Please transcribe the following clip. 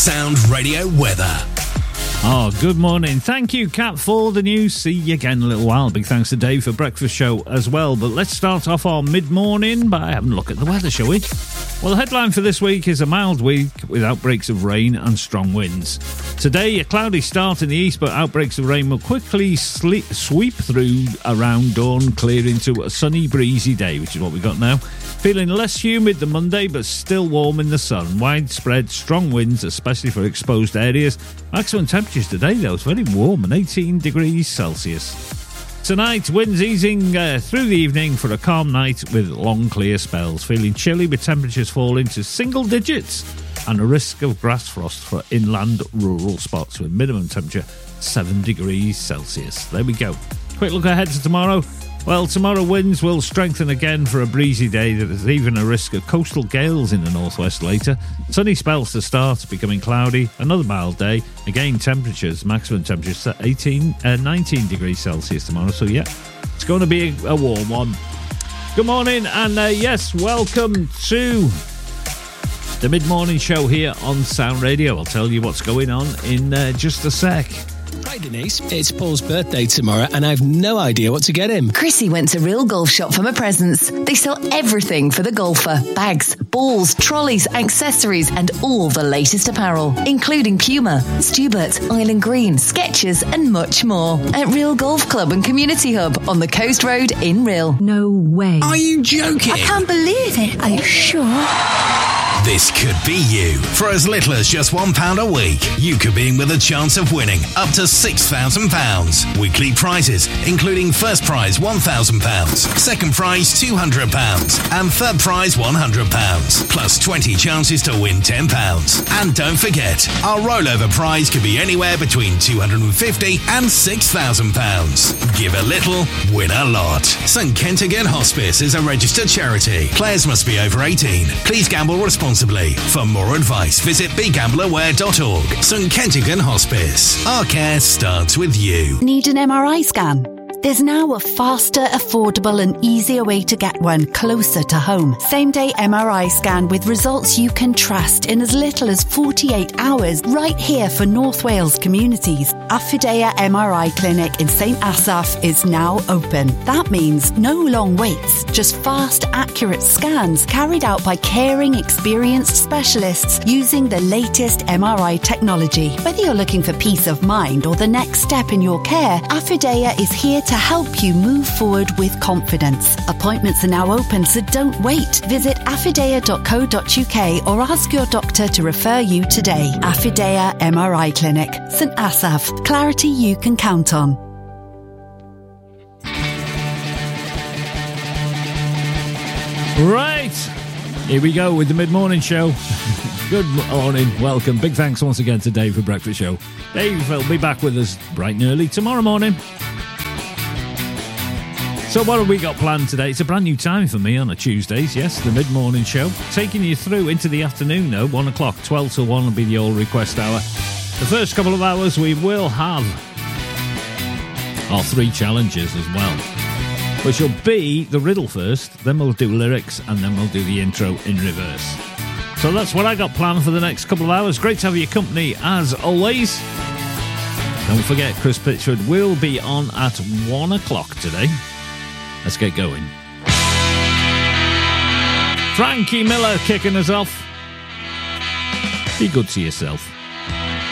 Sound Radio weather. Oh, good morning. Thank you, Kat, for the news. See you again in a little while. Big thanks to Dave for breakfast show as well. But let's start off our mid-morning by having a look at the weather, shall we? Well, the headline for this week is a mild week with outbreaks of rain and strong winds. Today, a cloudy start in the east, but outbreaks of rain will quickly sweep through around dawn, clear into a sunny, breezy day, which is what we've got now. Feeling less humid than Monday, but still warm in the sun. Widespread strong winds, especially for exposed areas. Maximum temperatures today, though, it's very warm and 18 degrees Celsius. Tonight, winds easing through the evening for a calm night with long, clear spells. Feeling chilly with temperatures falling to single digits and a risk of grass frost for inland rural spots with minimum temperature 7 degrees Celsius. There we go. Quick look ahead to tomorrow. Well, tomorrow winds will strengthen again for a breezy day. There's even a risk of coastal gales in the northwest later. Sunny spells to start, becoming cloudy. Another mild day. Again, temperatures, maximum temperatures 19 degrees Celsius tomorrow. So, yeah, it's going to be a warm one. Good morning, and yes, welcome to the mid-morning show here on Sound Radio. I'll tell you what's going on in just a sec. Hi Denise, it's Paul's birthday tomorrow and I've no idea what to get him. Chrissy went to Real Golf Shop for my presents. They sell everything for the golfer. Bags, balls, trolleys, accessories and all the latest apparel, including Puma, Stubert, Island Green, Skechers and much more. At Real Golf Club and Community Hub on the Coast Road in Real. No way. Are you joking? I can't believe it. Are you sure? This could be you. For as little as just £1 a week, you could be in with a chance of winning up to £6,000. Weekly prizes, including first prize £1,000, second prize £200, and third prize £100, plus 20 chances to win £10. And don't forget, our rollover prize could be anywhere between £250 and £6,000. Give a little, win a lot. St Kentigern Hospice is a registered charity. Players must be over 18. Please gamble responsibly. For more advice, visit begambleaware.org. St Kentigern Hospice. Our care starts with you. Need an MRI scan? There's now a faster, affordable and easier way to get one closer to home. Same-day MRI scan with results you can trust in as little as 48 hours right here for North Wales communities. Affidea MRI Clinic in St Asaph is now open. That means no long waits, just fast, accurate scans carried out by caring, experienced specialists using the latest MRI technology. Whether you're looking for peace of mind or the next step in your care, Affidea is here to help you move forward with confidence. Appointments are now open, so don't wait. Visit affidea.co.uk or ask your doctor to refer you today. Affidea MRI Clinic, St Asaph. Clarity you can count on. Right, here we go with the mid-morning show. Good morning, welcome. Big thanks once again to Dave for breakfast show. Dave will be back with us bright and early tomorrow morning. So what have we got planned today? It's a brand new time for me on a Tuesdays, yes, the mid-morning show. Taking you through into the afternoon, though, 1 o'clock, 12 till 1 will be the all request hour. The first couple of hours we will have our 3 challenges as well, which will be the riddle first, then we'll do lyrics, and then we'll do the intro in reverse. So that's what I got planned for the next couple of hours. Great to have your company, as always. Don't forget, Chris Pitchford will be on at 1 o'clock today. Let's get going. Frankie Miller kicking us off. Be good to yourself.